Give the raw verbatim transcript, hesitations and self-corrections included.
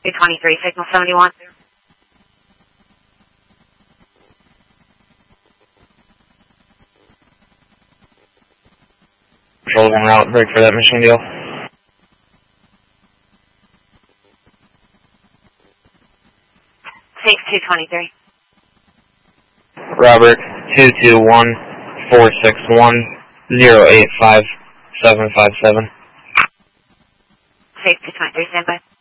two twenty-three, signal seventy-one. Control en route, break for that mission deal. six two twenty-three. Robert, two two one, four six one, zero eight five, seven five seven. six two twenty-three, stand by.